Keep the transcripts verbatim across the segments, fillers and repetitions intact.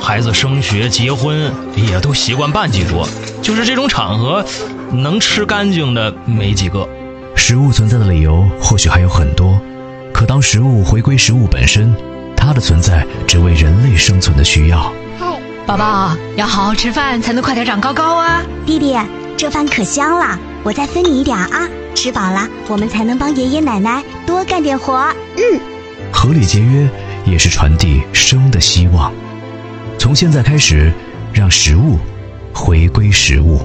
孩子升学结婚也都习惯办几桌，就是这种场合能吃干净的没几个。 食物存在的理由或许还有很多，可当食物回归食物本身，它的存在只为人类生存的需要。 宝宝要好好吃饭才能快点长高高啊。 弟弟，这饭可香了，我再分你一点啊，吃饱了我们才能帮爷爷奶奶多干点活。嗯， 合理节约也是传递生的希望。从现在开始，让食物回归食物。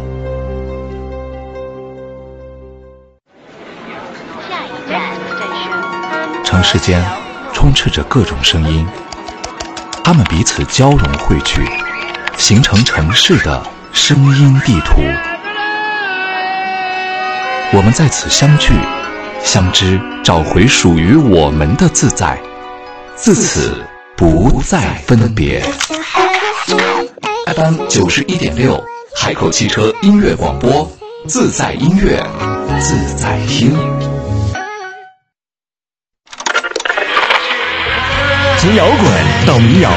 城市间充斥着各种声音，它们彼此交融汇聚，形成城市的声音地图。我们在此相聚相知，找回属于我们的自在，自此不再分别。 F M 九十一点六，海口汽车音乐广播，自在音乐，自在听。 从摇滚到民谣，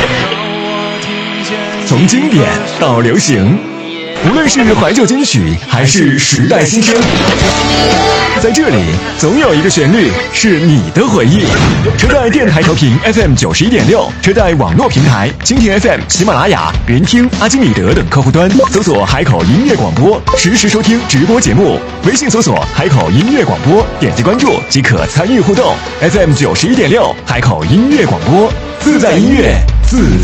从经典到流行，无论是怀旧金曲还是时代新声，在这里总有一个旋律是你的回忆。车载电台调频 F M 九十一点六，车载网络平台蜻蜓 F M、喜马拉雅、人听、阿基米德等客户端搜索海口音乐广播，实时收听直播节目。微信搜索海口音乐广播，点击关注即可参与互动。F M 九十一点六，海口音乐广播，自在音乐，自